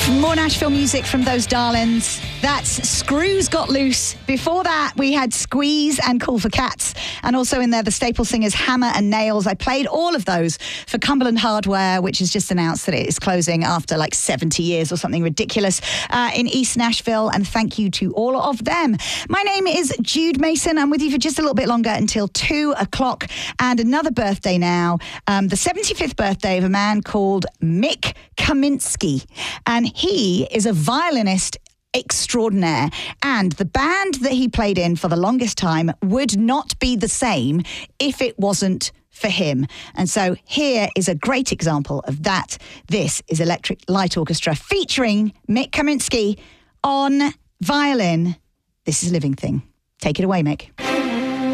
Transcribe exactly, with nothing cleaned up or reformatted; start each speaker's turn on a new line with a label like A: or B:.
A: More Nashville music from those darlings. That's Screws Got Loose. Before that, we had Squeeze and Cool for Cats. And also in there, the staple singers Hammer and Nails. I played all of those for Cumberland Hardware, which has just announced that it is closing after like seventy years or something ridiculous uh, in East Nashville. And thank you to all of them. My name is Jude Mason. I'm with you for just a little bit longer until two o'clock. And another birthday now, um, the seventy-fifth birthday of a man called Mick Kaminsky. And he is a violinist extraordinaire, and the band that he played in for the longest time would not be the same if it wasn't for him. And so here is a great example of that. This is Electric Light Orchestra featuring Mick Kaminsky on violin. This is Living Thing. Take it away, Mick.